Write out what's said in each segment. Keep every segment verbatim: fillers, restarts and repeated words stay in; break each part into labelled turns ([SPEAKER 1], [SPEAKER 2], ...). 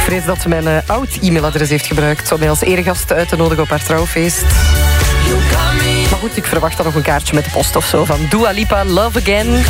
[SPEAKER 1] vrees dat ze mijn uh, oud e-mailadres heeft gebruikt om mij als eregast uit te nodigen op haar trouwfeest. Maar goed, ik verwacht dan nog een kaartje met de post of zo van Dua Lipa, Love Again.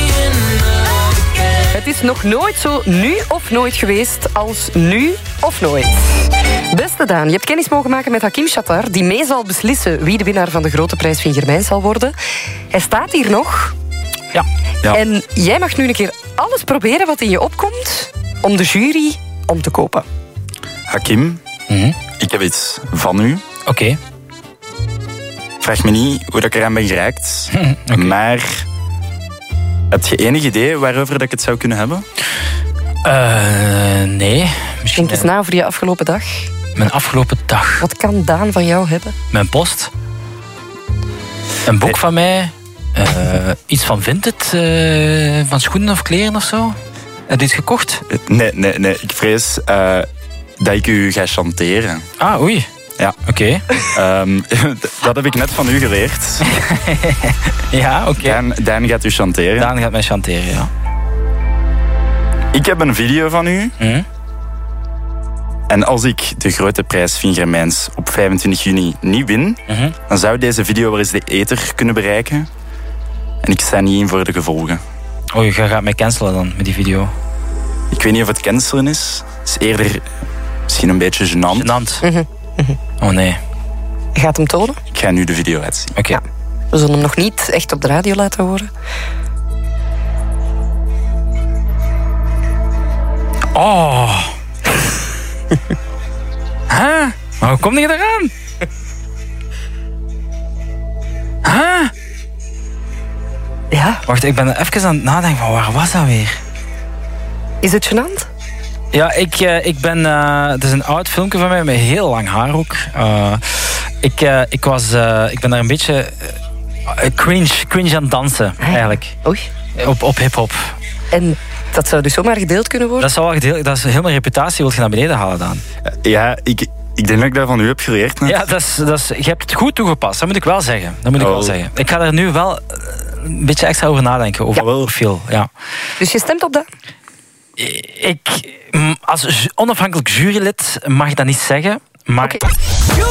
[SPEAKER 1] Het is nog nooit zo nu of nooit geweest als nu of nooit. Beste Daan, je hebt kennis mogen maken met Hakim Shatar, die mee zal beslissen wie de winnaar van de Grote Prijs Vinger-Mijn zal worden. Hij staat hier nog.
[SPEAKER 2] Ja. ja.
[SPEAKER 1] En jij mag nu een keer alles proberen wat in je opkomt om de jury om te kopen.
[SPEAKER 2] Hakim, mm-hmm. ik heb iets van u.
[SPEAKER 3] Oké. Okay.
[SPEAKER 2] Vraag me niet hoe ik eraan ben geraakt, okay. maar heb je enig idee waarover dat ik het zou kunnen hebben?
[SPEAKER 3] Uh, nee.
[SPEAKER 1] Misschien Denk eens na over je afgelopen dag.
[SPEAKER 3] Mijn afgelopen dag?
[SPEAKER 1] Wat kan Daan van jou hebben?
[SPEAKER 3] Mijn post. Een boek hey. van mij. Uh, iets van Vinted, uh, van schoenen of kleren of zo. Heb je iets gekocht?
[SPEAKER 2] Nee, nee, nee. Ik vrees uh, dat ik u ga chanteren.
[SPEAKER 3] Ah, oei.
[SPEAKER 2] Ja.
[SPEAKER 3] Oké.
[SPEAKER 2] Okay. Um, dat heb ik net van u geleerd.
[SPEAKER 3] ja, oké. Okay.
[SPEAKER 2] Daan, Daan gaat u chanteren.
[SPEAKER 3] Daan gaat mij chanteren, ja.
[SPEAKER 2] Ik heb een video van u.
[SPEAKER 3] Mm.
[SPEAKER 2] En als ik de Grote Prijs Vinger-Mijns op vijfentwintig juni niet win,
[SPEAKER 3] mm-hmm.
[SPEAKER 2] dan zou deze video wel eens de ether kunnen bereiken. En ik sta niet in voor de gevolgen.
[SPEAKER 3] Oh, je gaat mij cancelen dan met die video?
[SPEAKER 2] Ik weet niet of het cancelen is. Het is eerder misschien een beetje gênant.
[SPEAKER 3] Gênant?
[SPEAKER 1] Mm-hmm. Mm-hmm.
[SPEAKER 3] Oh nee.
[SPEAKER 1] Je gaat hem tonen?
[SPEAKER 2] Ik ga nu de video uitzien.
[SPEAKER 3] Oké. Okay.
[SPEAKER 1] Ja. We zullen hem nog niet echt op de radio laten horen.
[SPEAKER 3] Oh. Huh? Maar hoe kom je eraan? Huh?
[SPEAKER 1] Ja.
[SPEAKER 3] Wacht, ik ben even aan het nadenken van waar was dat weer?
[SPEAKER 1] Is het gênant?
[SPEAKER 3] Ja, ik, uh, ik ben... Uh, het is een oud filmpje van mij met heel lang haar ook. Uh, ik, uh, ik, was, uh, ik ben daar een beetje uh, cringe, cringe aan het dansen,
[SPEAKER 1] ah,
[SPEAKER 3] eigenlijk.
[SPEAKER 1] Oei.
[SPEAKER 3] Op, op hip-hop.
[SPEAKER 1] En dat zou dus zomaar gedeeld kunnen worden?
[SPEAKER 3] Dat, zou wel gedeeld, dat is heel mijn reputatie wil je naar beneden halen, Daan.
[SPEAKER 2] Ja, ik, ik denk dat ik dat van u heb geleerd. Net.
[SPEAKER 3] Ja, dat is, dat is, je hebt het goed toegepast, dat moet ik wel zeggen. Dat moet ik oh. wel zeggen. Ik ga er nu wel een beetje extra over nadenken, over
[SPEAKER 2] ja.
[SPEAKER 3] veel. Ja.
[SPEAKER 1] Dus je stemt op dat?
[SPEAKER 3] Ik, als onafhankelijk jurylid mag ik dat niet zeggen, maar... Okay.